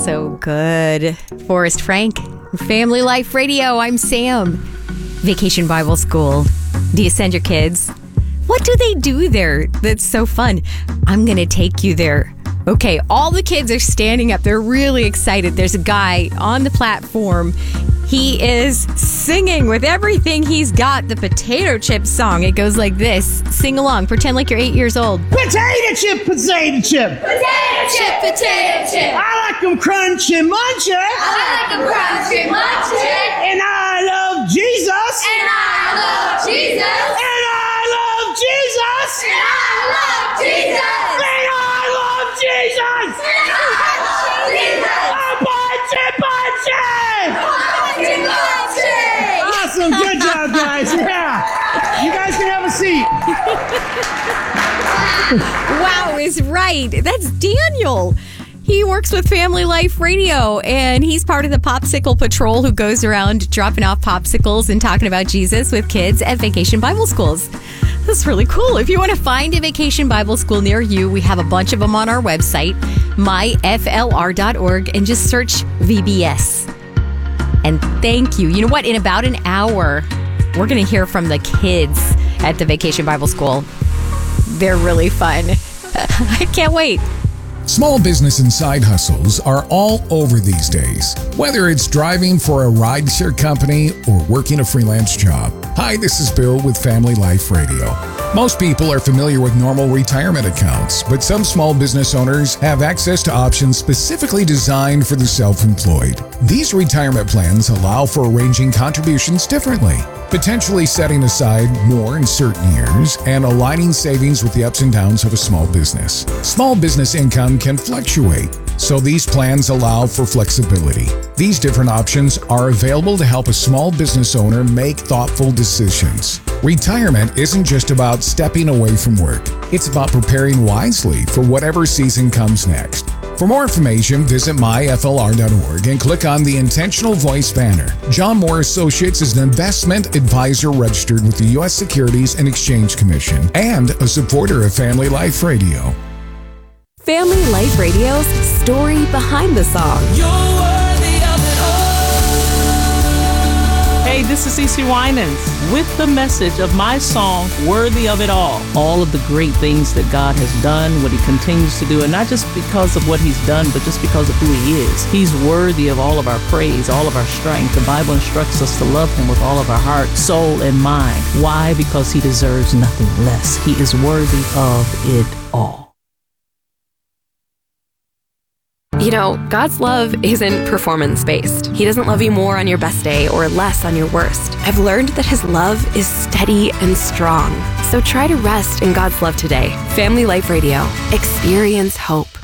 So good. Forrest Frank, Family Life Radio. I'm Sam. Vacation Bible School. Do you send your kids? What do they do there that's so fun? I'm going to take you there. Okay, all the kids are standing up. They're really excited. There's a guy on the platform. He is singing with everything he's got, the potato chip song. It goes like this. Sing along. Pretend like you're 8 years old. Potato chip, potato chip. Potato chip, potato chip. I like them crunchy munchy. I like them crunchy munchy. And I love Jesus. And I love Jesus. And I love Jesus. And I love Jesus. And I love Jesus. And I love Jesus. A punchy. Awesome. Good job, guys. Yeah. You guys can have a seat. Wow is right. That's Daniel. He works with Family Life Radio, and he's part of the Popsicle Patrol who goes around dropping off popsicles and talking about Jesus with kids at Vacation Bible Schools. That's really cool. If you want to find a Vacation Bible School near you, we have a bunch of them on our website, myflr.org, and just search VBS. And thank you. You know what? In about an hour, we're going to hear from the kids at the Vacation Bible School. They're really fun. I can't wait. Small business and side hustles are all over these days, whether it's driving for a rideshare company or working a freelance job. Hi, this is Bill with Family Life Radio. Most people are familiar with normal retirement accounts, but some small business owners have access to options specifically designed for the self-employed. These retirement plans allow for arranging contributions differently, potentially setting aside more in certain years and aligning savings with the ups and downs of a small business. Small business income can fluctuate, so these plans allow for flexibility. These different options are available to help a small business owner make thoughtful decisions. Retirement isn't just about stepping away from work. It's about preparing wisely for whatever season comes next. For more information, visit myflr.org and click on the Intentional Voice banner. John Moore Associates is an investment advisor registered with the U.S. Securities and Exchange Commission and a supporter of Family Life Radio. Family Life Radio's story behind the song. You're worthy of it all. Hey, this is CeCe Winans with the message of my song, Worthy of It All of the great things that God has done, what he continues to do, and not just because of what he's done, but just because of who he is. He's worthy of all of our praise, all of our strength. The Bible instructs us to love him with all of our heart, soul, and mind. Why? Because he deserves nothing less. He is worthy of it all. You know, God's love isn't performance-based. He doesn't love you more on your best day or less on your worst. I've learned that his love is steady and strong. So try to rest in God's love today. Family Life Radio. Experience hope.